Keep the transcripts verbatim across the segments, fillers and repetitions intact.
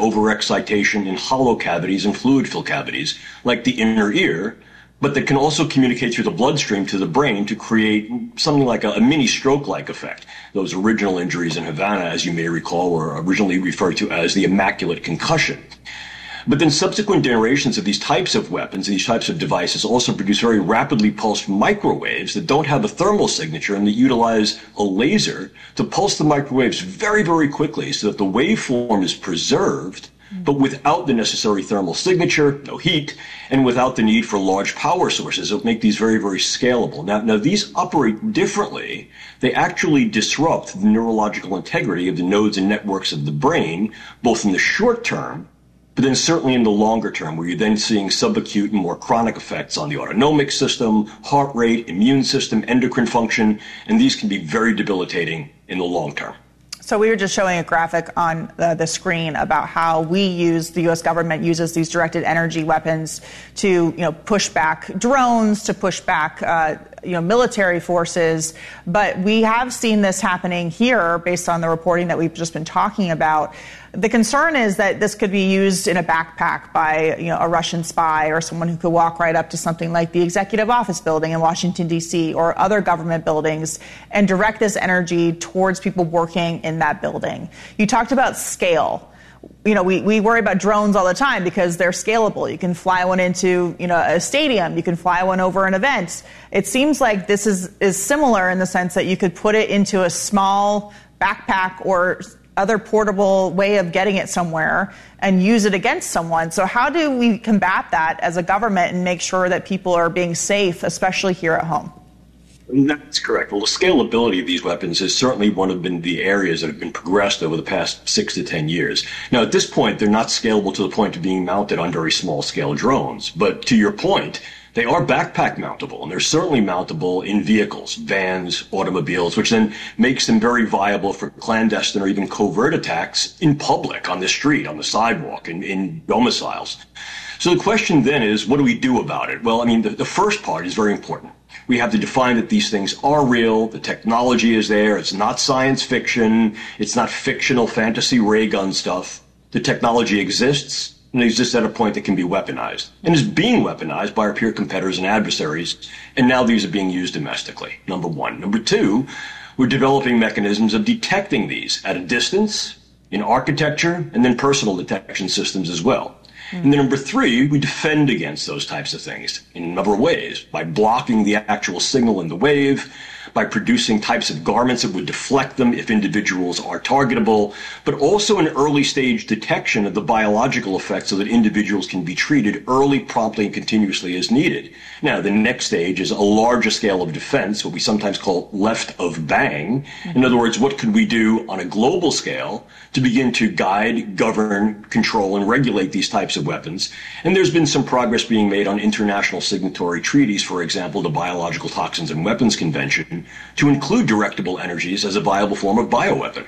overexcitation in hollow cavities and fluid-filled cavities, like the inner ear, but that can also communicate through the bloodstream to the brain to create something like a, a mini stroke-like effect. Those original injuries in Havana, as you may recall, were originally referred to as the immaculate concussion. But then subsequent generations of these types of weapons, these types of devices, also produce very rapidly pulsed microwaves that don't have a thermal signature and that utilize a laser to pulse the microwaves very, very quickly so that the waveform is preserved, but without the necessary thermal signature, no heat, and without the need for large power sources that make these very, very scalable. Now, now these operate differently. They actually disrupt the neurological integrity of the nodes and networks of the brain, both in the short term, but then certainly in the longer term, where you're then seeing subacute and more chronic effects on the autonomic system, heart rate, immune system, endocrine function, and these can be very debilitating in the long term. So we were just showing a graphic on the, the screen about how we use, the U S government uses these directed energy weapons to, you know, push back drones, to push back, uh, you know, military forces. But we have seen this happening here based on the reporting that we've just been talking about. The concern is that this could be used in a backpack by, you know, a Russian spy or someone who could walk right up to something like the Executive Office building in Washington, D C, or other government buildings and direct this energy towards people working in that building. You talked about scale. You know, we, we worry about drones all the time because they're scalable. You can fly one into, you know, a stadium. You can fly one over an event. It seems like this is, is similar in the sense that you could put it into a small backpack or other portable way of getting it somewhere and use it against someone. So how do we combat that as a government and make sure that people are being safe, especially here at home? That's correct. Well, the scalability of these weapons is certainly one of been the areas that have been progressed over the past six to ten years. Now, at this point, they're not scalable to the point of being mounted on very small-scale drones. But to your point, they are backpack mountable, and they're certainly mountable in vehicles, vans, automobiles, which then makes them very viable for clandestine or even covert attacks in public, on the street, on the sidewalk, in, in domiciles. So the question then is, what do we do about it? Well, I mean, the, the first part is very important. We have to define that these things are real, the technology is there, it's not science fiction, it's not fictional fantasy ray gun stuff. The technology exists, and it exists at a point that can be weaponized, and is being weaponized by our peer competitors and adversaries, and now these are being used domestically, number one. Number two, we're developing mechanisms of detecting these at a distance, in architecture, and then personal detection systems as well. And then number three, we defend against those types of things in a number of ways, by blocking the actual signal in the wave, by producing types of garments that would deflect them if individuals are targetable, but also an early stage detection of the biological effects so that individuals can be treated early, promptly, and continuously as needed. Now, the next stage is a larger scale of defense, what we sometimes call left of bang. In other words, what could we do on a global scale to begin to guide, govern, control, and regulate these types of weapons? And there's been some progress being made on international signatory treaties, for example, the Biological Toxins and Weapons Convention, to include directable energies as a viable form of bioweapon.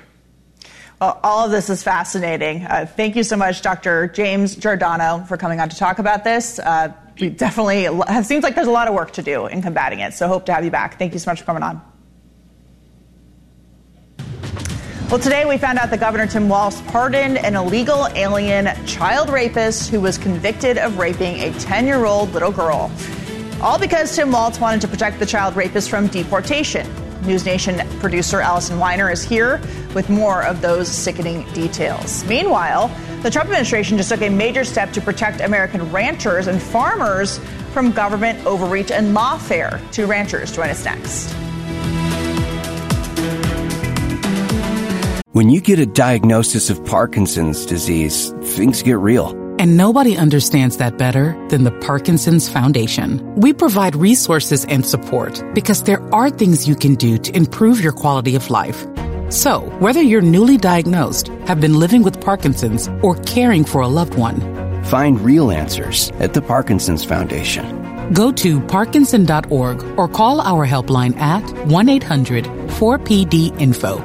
Well, all of this is fascinating. Uh, thank you so much, Doctor James Giordano, for coming on to talk about this. Uh, we definitely, it seems like there's a lot of work to do in combating it, so hope to have you back. Thank you so much for coming on. Well, today we found out that Governor Tim Walz pardoned an illegal alien child rapist who was convicted of raping a ten-year-old little girl. All because Tim Walz wanted to protect the child rapist from deportation. News Nation producer Allison Weiner is here with more of those sickening details. Meanwhile, the Trump administration just took a major step to protect American ranchers and farmers from government overreach and lawfare. Two ranchers join us next. When you get a diagnosis of Parkinson's disease, things get real. And nobody understands that better than the Parkinson's Foundation. We provide resources and support because there are things you can do to improve your quality of life. So, whether you're newly diagnosed, have been living with Parkinson's, or caring for a loved one, find real answers at the Parkinson's Foundation. Go to Parkinson dot org or call our helpline at one eight hundred four P D info.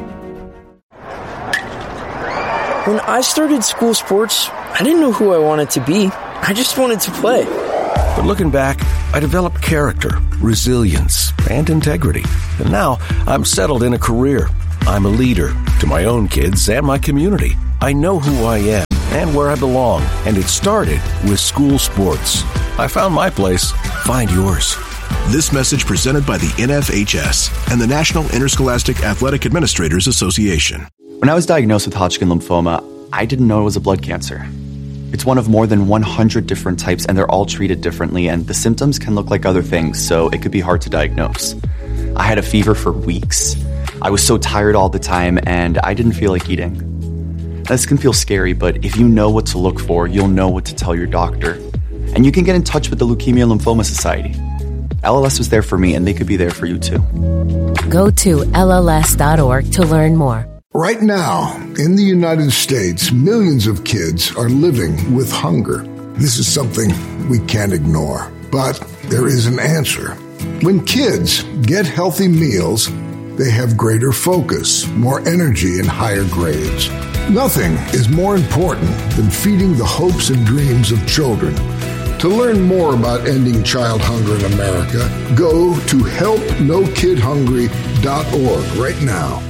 When I started school sports, I didn't know who I wanted to be. I just wanted to play. But looking back, I developed character, resilience, and integrity. And now I'm settled in a career. I'm a leader to my own kids and my community. I know who I am and where I belong. And it started with school sports. I found my place. Find yours. This message presented by the N F H S and the National Interscholastic Athletic Administrators Association. When I was diagnosed with Hodgkin lymphoma, I didn't know it was a blood cancer. It's one of more than one hundred different types, and they're all treated differently, and the symptoms can look like other things, so it could be hard to diagnose. I had a fever for weeks. I was so tired all the time, and I didn't feel like eating. This can feel scary, but if you know what to look for, you'll know what to tell your doctor. And you can get in touch with the Leukemia Lymphoma Society. L L S was there for me, and they could be there for you too. Go to L L S dot org to learn more. Right now, in the United States, millions of kids are living with hunger. This is something we can't ignore, but there is an answer. When kids get healthy meals, they have greater focus, more energy, and higher grades. Nothing is more important than feeding the hopes and dreams of children. To learn more about ending child hunger in America, go to help no kid hungry dot org right now.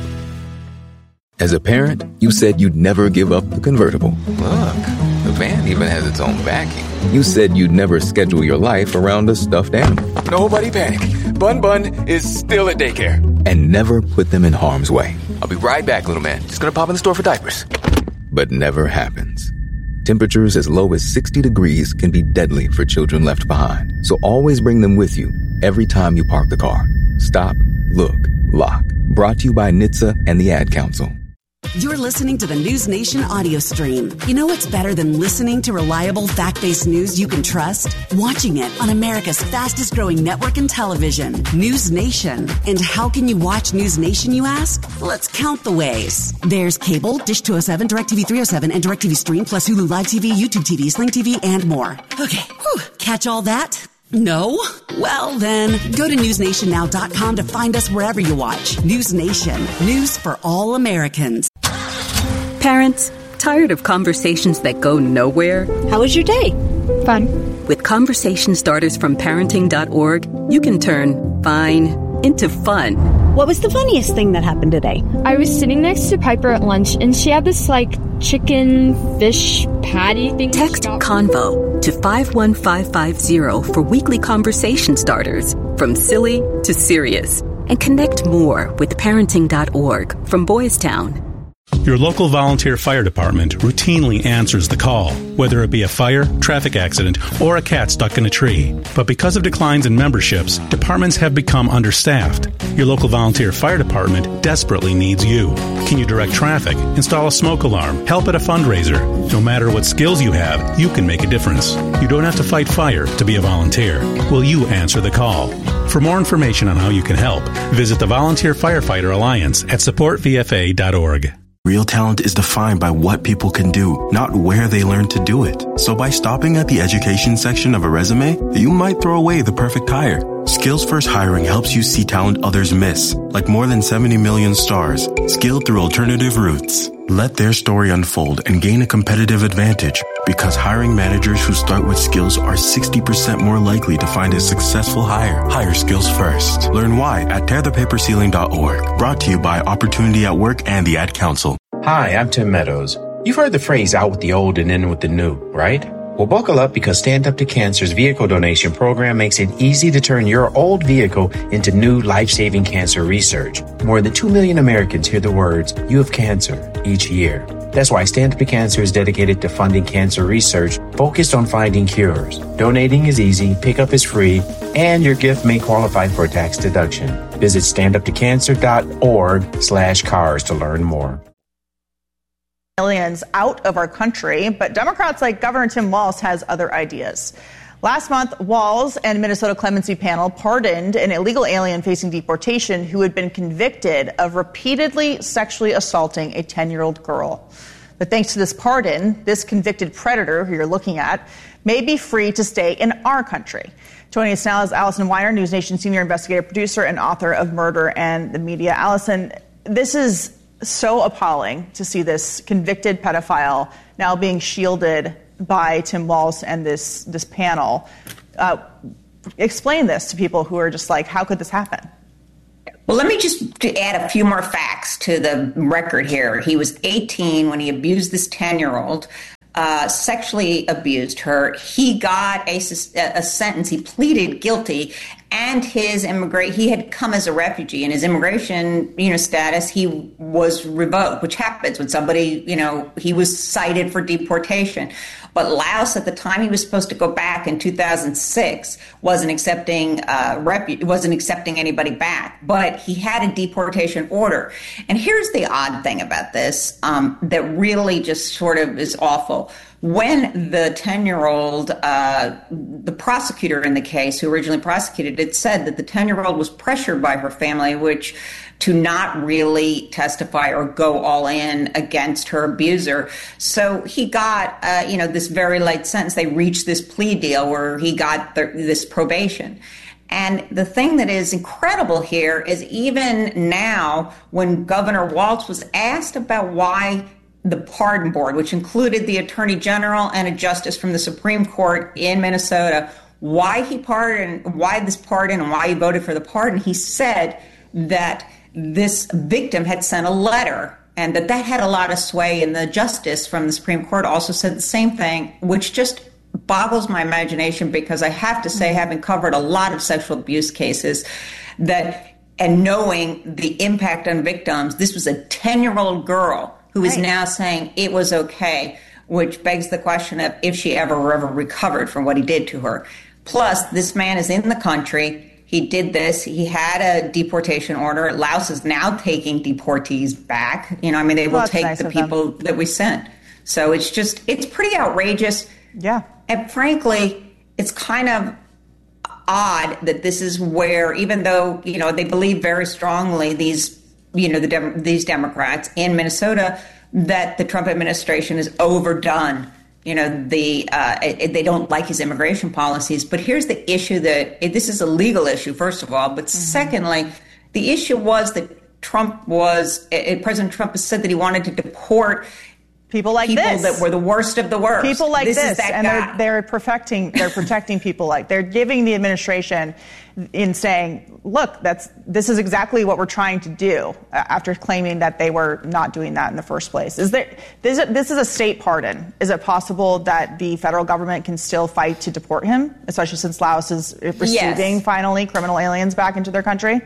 As a parent, you said you'd never give up the convertible. Look, the van even has its own backing. You said you'd never schedule your life around a stuffed animal. Nobody panic. Bun Bun is still at daycare. And never put them in harm's way. I'll be right back, little man. Just gonna pop in the store for diapers. But never happens. Temperatures as low as sixty degrees can be deadly for children left behind. So always bring them with you every time you park the car. Stop, look, lock. Brought to you by N H T S A and the Ad Council. You're listening to the News Nation audio stream. You know what's better than listening to reliable, fact-based news you can trust? Watching it on America's fastest-growing network in television, News Nation. And how can you watch News Nation, you ask? Let's count the ways. There's cable, Dish two oh seven, DirecTV three oh seven, and DirecTV Stream, plus Hulu Live T V, YouTube T V, Sling T V, and more. Okay, whew. Catch all that? No? Well, then, go to news nation now dot com to find us wherever you watch. News Nation. News for all Americans. Parents, tired of conversations that go nowhere? How was your day? Fun. With conversation starters from parenting dot org, you can turn fine into fun. What was the funniest thing that happened today? I was sitting next to Piper at lunch, and she had this, like, chicken fish patty thing. Text CONVO to five one five five zero for weekly conversation starters, from silly to serious. And connect more with parenting dot org from Boys Town. Your local volunteer fire department routinely answers the call, whether it be a fire, traffic accident, or a cat stuck in a tree. But because of declines in memberships, departments have become understaffed. Your local volunteer fire department desperately needs you. Can you direct traffic, install a smoke alarm, help at a fundraiser? No matter what skills you have, you can make a difference. You don't have to fight fire to be a volunteer. Will you answer the call? For more information on how you can help, visit the Volunteer Firefighter Alliance at support v f a dot org. Real talent is defined by what people can do, not where they learn to do it. So by stopping at the education section of a resume, you might throw away the perfect hire. Skills First Hiring helps you see talent others miss, like more than seventy million stars, skilled through alternative routes. Let their story unfold and gain a competitive advantage, because hiring managers who start with skills are sixty percent more likely to find a successful hire. Hire skills first. Learn why at tear the paper ceiling dot org. Brought to you by Opportunity at Work and the Ad Council. Hi, I'm Tim Meadows. You've heard the phrase out with the old and in with the new, right? Well, buckle up, because Stand Up to Cancer's vehicle donation program makes it easy to turn your old vehicle into new life-saving cancer research. More than two million Americans hear the words, "You have cancer," each year. That's why Stand Up to Cancer is dedicated to funding cancer research focused on finding cures. Donating is easy, pickup is free, and your gift may qualify for a tax deduction. Visit stand up to cancer dot org slash cars to learn more. Aliens out of our country, but Democrats like Governor Tim Walz has other ideas. Last month, Walz and Minnesota Clemency Panel pardoned an illegal alien facing deportation who had been convicted of repeatedly sexually assaulting a ten-year-old girl. But thanks to this pardon, this convicted predator who you're looking at may be free to stay in our country. Joining us now is Allison Weiner, News Nation senior investigative producer and author of Murder and the Media. Allison, this is so appalling to see this convicted pedophile now being shielded by Tim Walz and this this panel. Uh, explain this to people who are just like, how could this happen? Well, let me just add a few more facts to the record here. He was eighteen when he abused this ten-year-old. uh, sexually abused her. He got a, a sentence. He pleaded guilty, and his immigrate. He had come as a refugee, and his immigration, you know, status he was revoked, which happens when somebody, you know, he was cited for deportation. But Laos, at the time he was supposed to go back in two thousand six, wasn't accepting uh, refu- wasn't accepting anybody back. But he had a deportation order. And here's the odd thing about this um, that really just sort of is awful. When the ten-year-old, uh, the prosecutor in the case who originally prosecuted it, said that the ten-year-old was pressured by her family, which to not really testify or go all in against her abuser. So he got, uh, you know, this very light sentence. They reached this plea deal where he got the, this probation. And the thing that is incredible here is even now, when Governor Walz was asked about why the pardon board, which included the attorney general and a justice from the Supreme Court in Minnesota, why he pardoned, why this pardon and why he voted for the pardon, he said that this victim had sent a letter and that that had a lot of sway. And the justice from the Supreme Court also said the same thing, which just boggles my imagination, because I have to say, having covered a lot of sexual abuse cases, that and knowing the impact on victims, this was a ten-year-old girl who is right. now saying it was okay, which begs the question of if she ever ever recovered from what he did to her. Plus, this man is in the country. He did this. He had a deportation order. Laos is now taking deportees back. You know, I mean, they will well, take nice the people them. that we sent. So it's just, it's pretty outrageous. Yeah. And frankly, it's kind of odd that this is where, even though, you know, they believe very strongly, these, you know, the Dem- these Democrats in Minnesota, that the Trump administration is overdone. You know, the uh, they don't like his immigration policies. But here's the issue that this is a legal issue, first of all. But mm-hmm. secondly, the issue was that Trump was President Trump has said that he wanted to deport people like people this that were the worst of the worst. People like this, this, and guy. they're they're protecting they're protecting people like they're giving the administration in saying, look, that's this is exactly what we're trying to do. After claiming that they were not doing that in the first place, is there this, this is a state pardon? Is it possible that the federal government can still fight to deport him, especially since Laos is receiving yes. finally criminal aliens back into their country?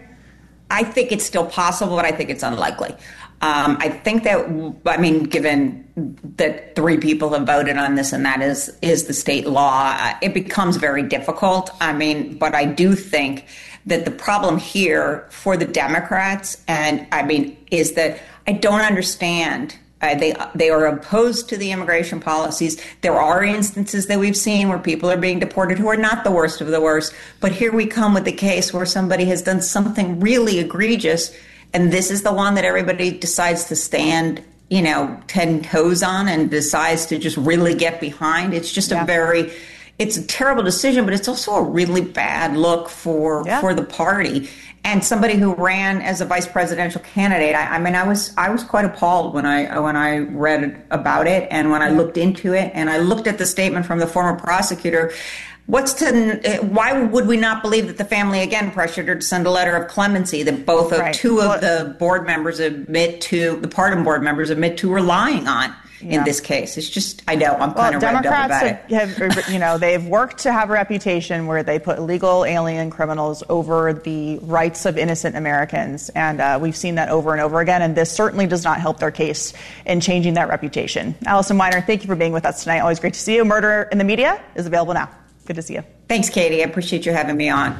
I think it's still possible, but I think it's unlikely. Um, I think that, I mean, given that three people have voted on this and that is is the state law, uh, it becomes very difficult. I mean, but I do think that the problem here for the Democrats, and I mean, is that I don't understand. Uh, they they are opposed to the immigration policies. There are instances that we've seen where people are being deported who are not the worst of the worst. But here we come with the case where somebody has done something really egregious, and this is the one that everybody decides to stand, you know, ten toes on and decides to just really get behind. It's just yeah. a very, it's a terrible decision, but it's also a really bad look for yeah. for the party. And somebody who ran as a vice presidential candidate, I, I mean, I was I was quite appalled when I when I read about it and when I looked into it and I looked at the statement from the former prosecutor. What's to? Why would we not believe that the family again pressured her to send a letter of clemency that both of right. two of the board members admit to the pardon board members admit to relying on? Yeah. In this case, it's just, I know, I'm kind well, of revved up about have, it. Have, you know, they've worked to have a reputation where they put illegal alien criminals over the rights of innocent Americans. And uh, we've seen that over and over again. And this certainly does not help their case in changing that reputation. Alison Weiner, thank you for being with us tonight. Always great to see you. Murder in the Media is available now. Good to see you. Thanks, Katie. I appreciate you having me on.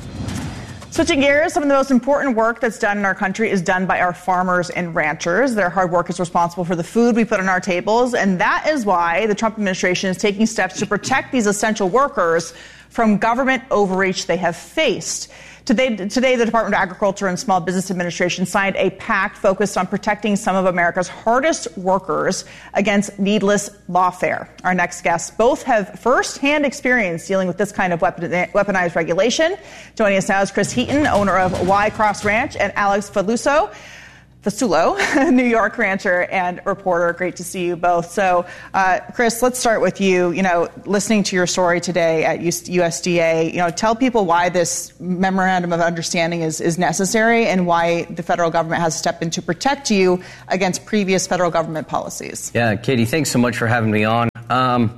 Switching gears, some of the most important work that's done in our country is done by our farmers and ranchers. Their hard work is responsible for the food we put on our tables, and that is why the Trump administration is taking steps to protect these essential workers from government overreach they have faced. Today, today, the Department of Agriculture and Small Business Administration signed a pact focused on protecting some of America's hardest workers against needless lawfare. Our next guests both have firsthand experience dealing with this kind of weapon, weaponized regulation. Joining us now is Chris Heaton, owner of Y Cross Ranch, and Alex Faluso. Fasulo, New York rancher and reporter. Great to see you both. So, uh, Chris, let's start with you. You know, listening to your story today at U S D A, you know, tell people why this memorandum of understanding is, is necessary and why the federal government has stepped in to protect you against previous federal government policies. Yeah, Katie, thanks so much for having me on. Um,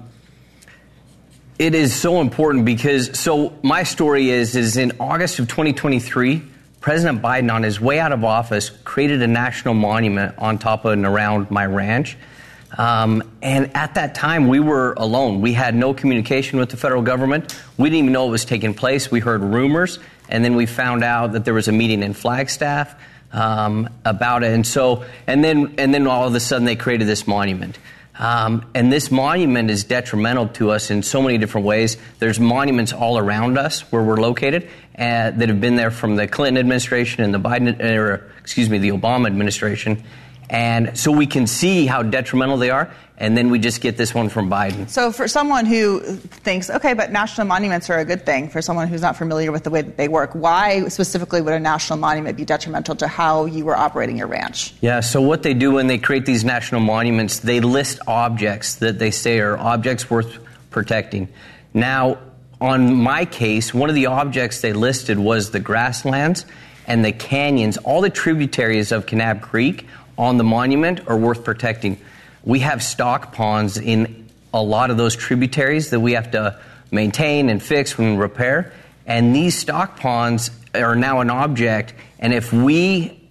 it is so important because, so my story is, is in August of twenty twenty-three, President Biden, on his way out of office, created a national monument on top of and around my ranch. Um, and at that time, we were alone. We had no communication with the federal government. We didn't even know what was taking place. We heard rumors, and then we found out that there was a meeting in Flagstaff um, about it. And so, and then, and then all of a sudden, they created this monument. Um, and this monument is detrimental to us in so many different ways. There's monuments all around us where we're located uh, that have been there from the Clinton administration and the Biden, or excuse me, the Obama administration. And so we can see how detrimental they are, and then we just get this one from Biden. So for someone who thinks, okay, but national monuments are a good thing, for someone who's not familiar with the way that they work, why specifically would a national monument be detrimental to how you were operating your ranch? Yeah, so what they do when they create these national monuments, they list objects that they say are objects worth protecting. Now, on my case, one of the objects they listed was the grasslands and the canyons, all the tributaries of Kanab Creek on the monument are worth protecting. We have stock ponds in a lot of those tributaries that we have to maintain and fix and repair. And these stock ponds are now an object. And if we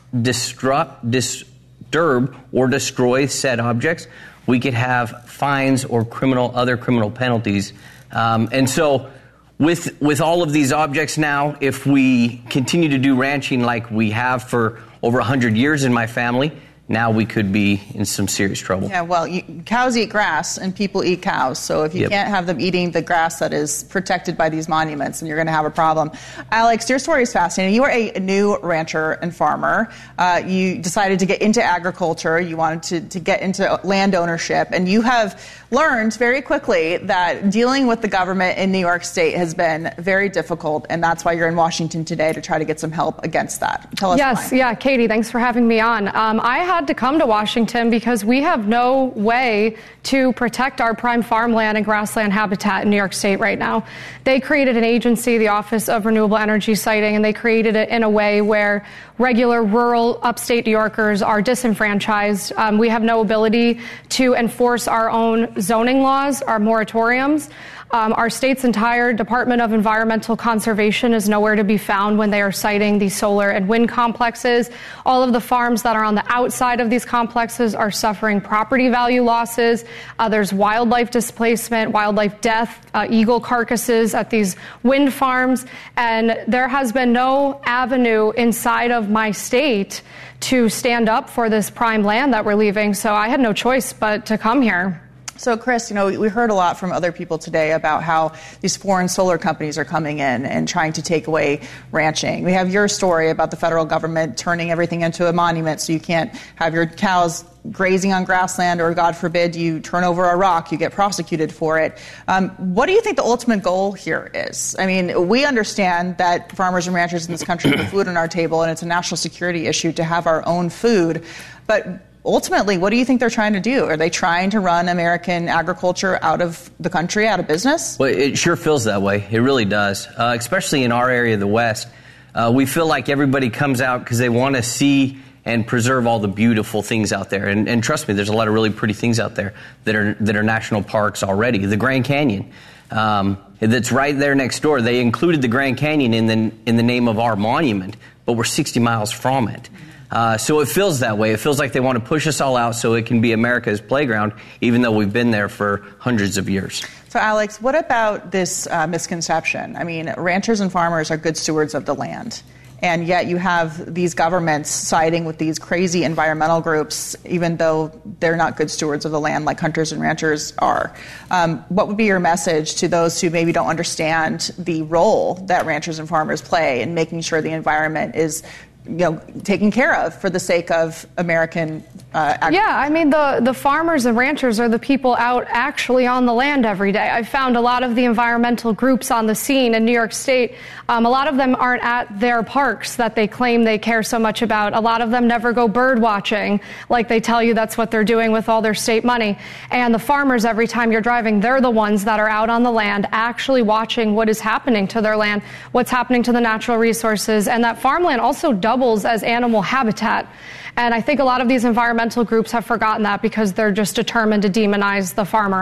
disrupt, disturb or destroy said objects, we could have fines or criminal, other criminal penalties. Um, and so with, with all of these objects now, if we continue to do ranching like we have for over one hundred years in my family, now we could be in some serious trouble. Yeah, well, you, cows eat grass and people eat cows. So if you yep. can't have them eating the grass that is protected by these monuments, then you're going to have a problem. Alex, your story is fascinating. You are a, a new rancher and farmer. Uh, you decided to get into agriculture. You wanted to, to get into land ownership. And you have learned very quickly that dealing with the government in New York State has been very difficult. And that's why you're in Washington today, to try to get some help against that. Tell us Yes, why. yeah, Katie, thanks for having me on. Um, I have had to come to Washington because we have no way to protect our prime farmland and grassland habitat in New York State right now. They created an agency, the Office of Renewable Energy Siting, and they created it in a way where regular rural upstate New Yorkers are disenfranchised. Um, we have no ability to enforce our own zoning laws, our moratoriums. Um, our state's entire Department of Environmental Conservation is nowhere to be found when they are siting these solar and wind complexes. All of the farms that are on the outside of these complexes are suffering property value losses. Uh, there's wildlife displacement, wildlife death, uh, eagle carcasses at these wind farms. And there has been no avenue inside of my state to stand up for this prime land that we're leaving. So I had no choice but to come here. So, Chris, you know, we heard a lot from other people today about how these foreign solar companies are coming in and trying to take away ranching. We have your story about the federal government turning everything into a monument so you can't have your cows grazing on grassland, or God forbid you turn over a rock, you get prosecuted for it. Um, what do you think the ultimate goal here is? I mean, we understand that farmers and ranchers in this country put food on our table, and it's a national security issue to have our own food. But ultimately, what do you think they're trying to do? Are they trying to run American agriculture out of the country, out of business? Well, it sure feels that way. It really does, uh, especially in our area of the West. Uh, we feel like everybody comes out because they want to see and preserve all the beautiful things out there. And, and trust me, there's a lot of really pretty things out there that are that are national parks already. The Grand Canyon, um, that's right there next door. They included the Grand Canyon in the in the name of our monument, but we're sixty miles from it. Uh, so it feels that way. It feels like they want to push us all out so it can be America's playground, even though we've been there for hundreds of years. So, Alex, what about this uh, misconception? I mean, ranchers and farmers are good stewards of the land. And yet you have these governments siding with these crazy environmental groups, even though they're not good stewards of the land like hunters and ranchers are. Um, what would be your message to those who maybe don't understand the role that ranchers and farmers play in making sure the environment is, you know, taken care of for the sake of American uh, agriculture? Yeah, I mean, the, the farmers and ranchers are the people out actually on the land every day. I've found a lot of the environmental groups on the scene in New York State. Um, a lot of them aren't at their parks that they claim they care so much about. A lot of them never go bird watching, like they tell you that's what they're doing with all their state money. And the farmers, every time you're driving, they're the ones that are out on the land actually watching what is happening to their land, what's happening to the natural resources. And that farmland also doubles as animal habitat. And I think a lot of these environmental groups have forgotten that because they're just determined to demonize the farmer.